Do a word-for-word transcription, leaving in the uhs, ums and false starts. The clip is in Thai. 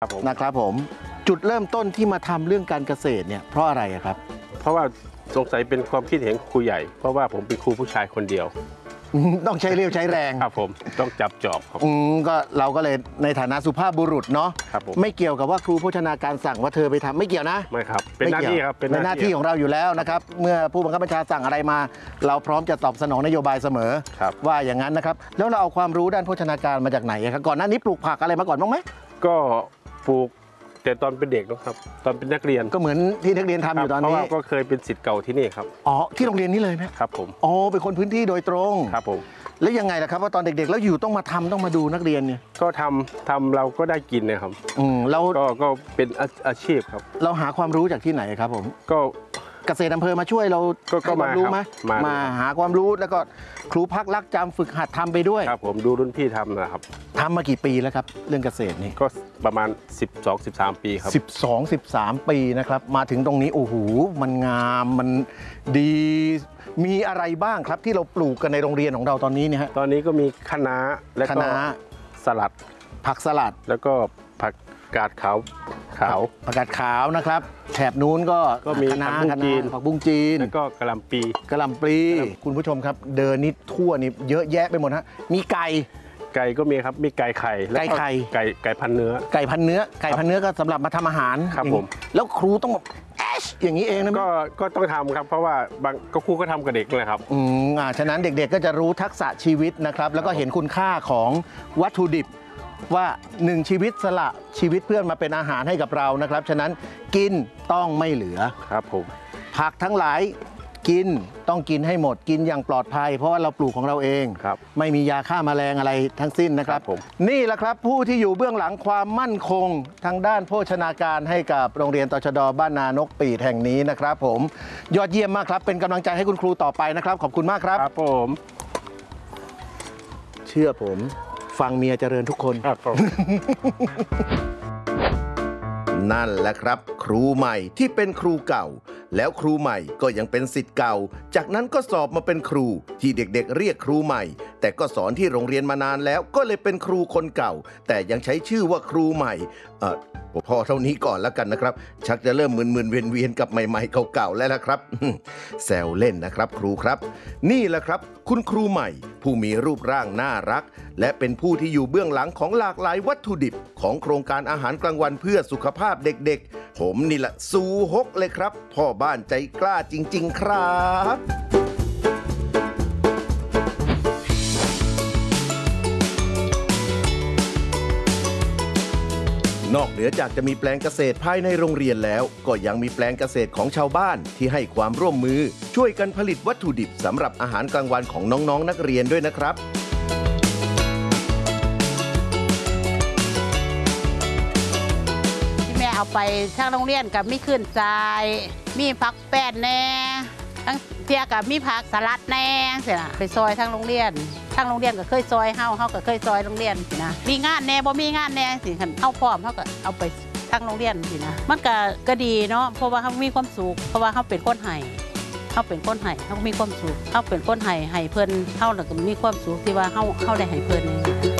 นะครับผมจุดเริ่มต้นที่มาทำเรื่องการเกษตรเนี่ยเพราะอะไรครับเพราะว่าสงสัยเป็นความคิดเห็นครูใหญ่เพราะว่าผมเป็นครูผู้ชายคนเดียวต้องใช้เรี่ยวใช้แรงครับผมต้องจับจอบครับก็เราก็เลยในฐานะสุภาพบุรุษเนาะครับผมไม่เกี่ยวกับว่าครูโภชนาการสั่งว่าเธอไปทำไม่เกี่ยวนะไม่ครับเป็นหน้าที่ครับเป็นหน้าที่ของเราอยู่แล้วนะครับเมื่อผู้บังคับบัญชาสั่งอะไรมาเราพร้อมจะตอบสนองนโยบายเสมอว่าอย่างนั้นนะครับแล้วเราเอาความรู้ด้านโภชนาการมาจากไหนครับก่อนหน้านี้ปลูกผักอะไรมาก่อนบ้างไหมก็ปลูกแต่ตอนเป็นเด็กนะครับตอนเป็นนักเรียนก็เหมือนที่นักเรียนทำอยู่ตอนนี้เพราะว่าก็เคยเป็นศิษย์เก่าที่นี่ครับอ๋อที่โรงเรียนนี้เลยไหมครับผมอ๋อเป็นคนพื้นที่โดยตรงครับผมแล้วยังไงล่ะครับว่าตอนเด็กๆแล้วอยู่ต้องมาทำต้องมาดูนักเรียนเนี่ยก็ทำทำเราก็ได้กินนะครับอืมเราก็ก็เป็นอาชีพครับเราหาความรู้จากที่ไหนครับผมก็เกษตรอำเภอมาช่วยเราก็มารู้ไหมมาหาความรู้แล้วก็ครูพักรักจำฝึกหัดทำไปด้วยครับผมดูรุ่นพี่ทำนะครับทำมากี่ปีแล้วครับเรื่องเกษตรนี่ก็ประมาณสิบสอง สิบสามปีครับสิบสอง สิบสามปีนะครับมาถึงตรงนี้โอ้โหมันงามมันดีมีอะไรบ้างครับที่เราปลูกกันในโรงเรียนของเราตอนนี้เนี่ยฮะตอนนี้ก็มีคะน้าและก็สลัดผักสลัดแล้วก็ผักกาดขาวขาวผักกาดขาวนะครับแถบนู้นก็ก็มีผักบุ้งจีนผักบุ้งจีนแล้วก็กะหล่ำปีกะหล่ำปีคุณผู้ชมครับเดินนิดทั่วนี่เยอะแยะไปหมดฮะมีไก่ไก่ก็มีครับมีไก่ไข่ไก่ไข่ไก่ไก่พันเนื้อไก่พันเนื้อไก่พันเนื้อก็สำหรับมาทำอาหารครับผมแล้วครูต้องแอชอย่างนี้เองนะก็ก็ต้องทำครับเพราะว่าบางก็ครูก็ทำกับเด็กเลยครับอืมอ่าฉะนั้นเด็กๆก็จะรู้ทักษะชีวิตนะครับแล้วก็เห็นคุณค่าของวัตถุดิบว่าหนึ่งชีวิตสละชีวิตเพื่อนมาเป็นอาหารให้กับเรานะครับฉะนั้นกินต้องไม่เหลือครับผมผักทั้งหลายกินต้องกินให้หมดกินอย่างปลอดภัยเพราะว่าเราปลูกของเราเองไม่มียาฆ่าแมลงอะไรทั้งสิ้นนะครับนี่แหละครับผู้ที่อยู่เบื้องหลังความมั่นคงทางด้านโภชนาการให้กับโรงเรียนตชด.บ้านนานกปีดแห่งนี้นะครับผมยอดเยี่ยมมากครับเป็นกำลังใจให้คุณครูต่อไปนะครับขอบคุณมากครับครับผมเชื่อผมฟังเมียเจริญทุกคนครับผมนั่นแหละครับครูใหม่ที่เป็นครูเก่าแล้วครูใหม่ก็ยังเป็นศิษย์เก่าจากนั้นก็สอบมาเป็นครูที่เด็กๆเรียกครูใหม่แต่ก็สอนที่โรงเรียนมานานแล้วก็เลยเป็นครูคนเก่าแต่ยังใช้ชื่อว่าครูใหม่เออพอเท่านี้ก่อนแล้วกันนะครับชักจะเริ่มมึนๆเวียนๆกับใหม่ๆเก่าๆแล้วละครับแซวเล่นนะครับครูครับนี่แหละครับคุณครูใหม่ผู้มีรูปร่างน่ารักและเป็นผู้ที่อยู่เบื้องหลังของหลากหลายวัตถุดิบของโครงการอาหารกลางวันเพื่อสุขภาพเด็กๆผมนี่แหละซูฮกเลยครับพ่อบ้านใจกล้าจริงๆครับนอกเหนือจากจะมีแปลงเกษตรภายในโรงเรียนแล้วก็ยังมีแปลงเกษตรของชาวบ้านที่ให้ความร่วมมือช่วยกันผลิตวัตถุดิบสำหรับอาหารกลางวันของน้องๆ น, นักเรียนด้วยนะครับที่แม่เอาไปทางโรงเรียนกับมีขึ้นใจมีผักแป้นแน่ทั้งเทียกับมีผักสลัดแน่เสียนะไปซอยทางโรงเรียนทางโรงเรียนก็เคยซอยเฮาเฮาก็เคยซอยโรงเรียนสินะมีงานแน่บ่มีงานแน่สิคันเอาพร้อมเฮาก็เอาไปทางโรงเรียนสินะมันก็ก็ดีเนาะเพราะว่าเฮามีความสุขเพราะว่าเฮาเป็นคนให้เฮาเป็นคนให้เฮามีความสุขเฮาเป็นคนให้ให้เพิ่นเฮาแล้วก็มีความสุขที่ว่าเฮาเฮาได้ให้เพิ่น